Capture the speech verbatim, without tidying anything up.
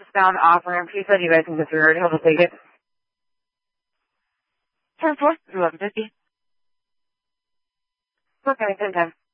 found offer. She said you guys can go through her to help us take it. ten four through eleven fifty. Okay, same time.